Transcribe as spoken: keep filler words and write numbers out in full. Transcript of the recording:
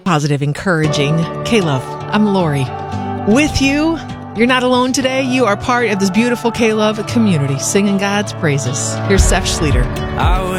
positive, encouraging K-Love. I'm Lori. With you, you're not alone today. You are part of this beautiful K-Love community, singing God's praises. Here's Seth Schleter. I was